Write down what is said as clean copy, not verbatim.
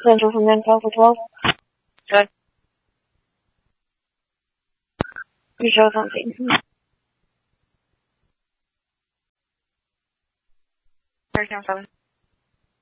Central from then 12 to 12. Good. You show something. There's no 7.